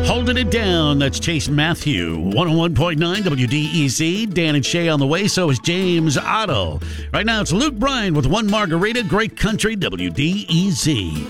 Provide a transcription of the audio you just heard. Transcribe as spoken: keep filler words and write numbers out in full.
Holding it down, that's Chase Matthew. one oh one point nine W D E C. Dan and Shay on the way, so is James Otto. Right now, it's Luke Bryan with One Margarita, Great Country, W D E C.